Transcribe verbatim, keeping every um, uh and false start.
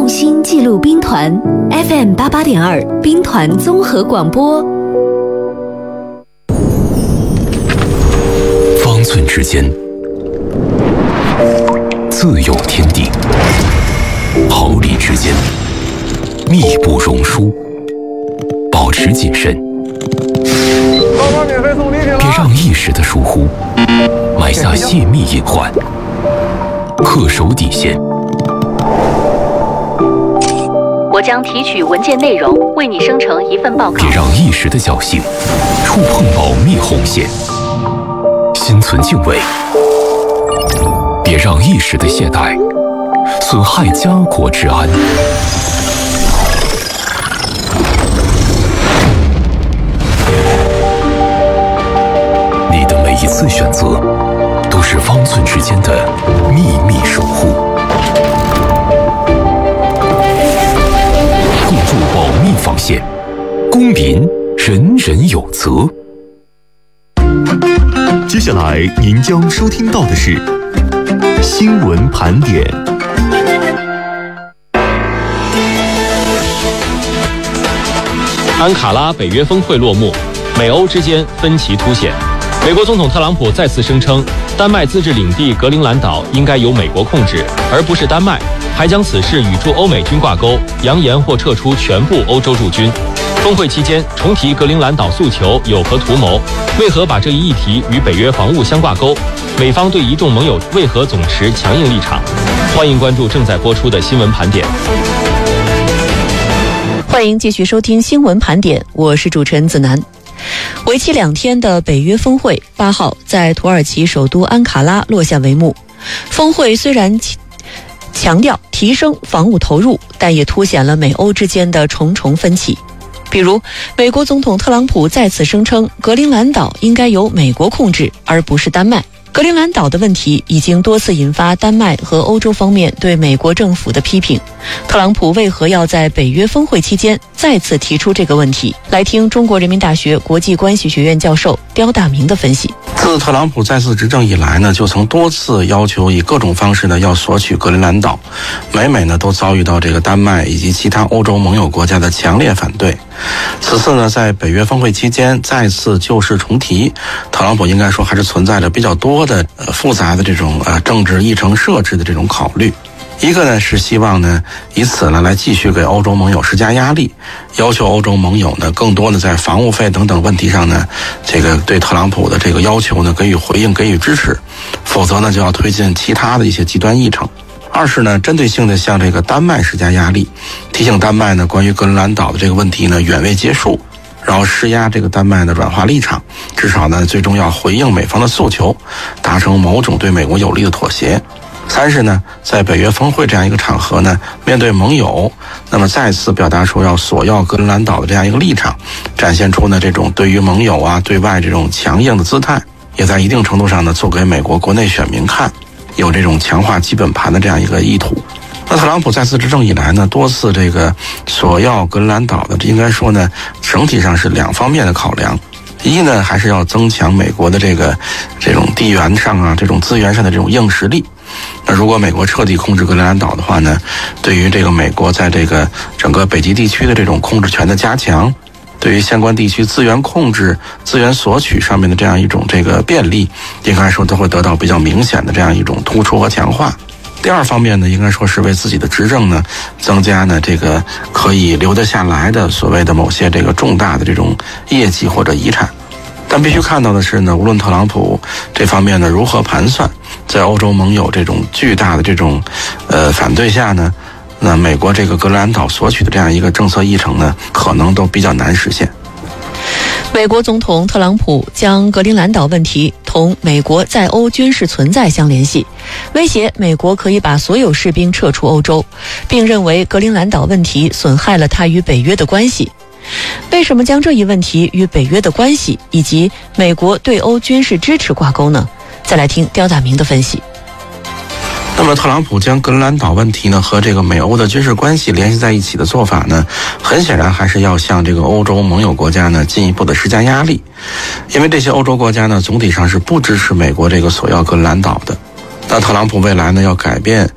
用心记录兵团 F M 八八点二兵团综合广播。 方寸之间，自有天地；毫厘之间，密不容疏。保持谨慎，别让一时的疏忽埋下泄密隐患。恪守底线。 我将提取文件内容，为你生成一份报告。 别让一时的侥幸触碰保密红线。心存敬畏，别让一时的懈怠损害家国治安。你的每一次选择，都是方寸之间的秘密守护。构筑保密防线，公民人人有责。 接下来您将收听到的是新闻盘点。 安卡拉北约峰会落幕，美欧之间分歧凸显。美国总统特朗普再次声称，丹麦自治领地格陵兰岛应该由美国控制，而不是丹麦，还将此事与驻欧美军挂钩，扬言或撤出全部欧洲驻军。峰会期间重提格陵兰岛诉求有何图谋？为何把这一议题与北约防务相挂钩？美方对一众盟友为何总持强硬立场？欢迎关注正在播出的新闻盘点。 欢迎继续收听新闻盘点，我是主持人子楠。为期两天的北约峰会八号在土耳其首都安卡拉落下帷幕。峰会虽然强调提升防务投入，但也凸显了美欧之间的重重分歧。比如，美国总统特朗普再次声称格陵兰岛应该由美国控制，而不是丹麦。格陵兰岛的问题已经多次引发丹麦和欧洲方面对美国政府的批评。特朗普为何要在北约峰会期间再次提出这个问题？来听中国人民大学国际关系学院教授刁大明的分析。 自特朗普再次执政以来呢，就曾多次要求以各种方式呢要索取格陵兰岛，每每呢都遭遇到这个丹麦以及其他欧洲盟友国家的强烈反对。此次呢，在北约峰会期间再次旧事重提，特朗普应该说还是存在着比较多的呃复杂的这种呃政治议程设置的这种考虑。一个呢是希望呢以此呢来继续给欧洲盟友施加压力，要求欧洲盟友呢更多的在防务费等等问题上呢，这个对特朗普的这个要求呢给予回应，给予支持，否则呢就要推进其他的一些极端议程。二是呢，针对性的向这个丹麦施加压力，提醒丹麦呢关于格陵兰岛的这个问题呢远未结束，然后施压这个丹麦的软化立场，至少呢最终要回应美方的诉求，达成某种对美国有利的妥协。三是呢，在北约峰会这样一个场合呢，面对盟友，那么再次表达出要索要格陵兰岛的这样一个立场，展现出呢这种对于盟友啊对外这种强硬的姿态，也在一定程度上呢做给美国国内选民看，有这种强化基本盘的这样一个意图。那特朗普再次执政以来呢，多次这个索要格陵兰岛的，应该说呢，整体上是两方面的考量。一呢，还是要增强美国的这个这种地缘上啊，这种资源上的这种硬实力。那如果美国彻底控制格陵兰岛的话呢，对于这个美国在这个整个北极地区的这种控制权的加强，对于相关地区资源控制、资源索取上面的这样一种这个便利，应该说都会得到比较明显的这样一种突出和强化。第二方面呢，应该说是为自己的执政呢增加呢这个可以留得下来的所谓的某些这个重大的这种业绩或者遗产。但必须看到的是呢，无论特朗普这方面呢如何盘算，在欧洲盟友这种巨大的这种呃反对下呢，那美国这个格陵兰岛索取的这样一个政策议程呢，可能都比较难实现。 美国总统特朗普将格陵兰岛问题同美国在欧军事存在相联系，威胁美国可以把所有士兵撤出欧洲，并认为格陵兰岛问题损害了他与北约的关系。为什么将这一问题与北约的关系以及美国对欧军事支持挂钩呢？再来听刁大明的分析。 那么特朗普将格陵兰岛问题呢和这个美欧的军事关系联系在一起的做法呢，很显然还是要向这个欧洲盟友国家呢进一步的施加压力，因为这些欧洲国家呢总体上是不支持美国这个索要格陵兰岛的。那特朗普未来呢要改变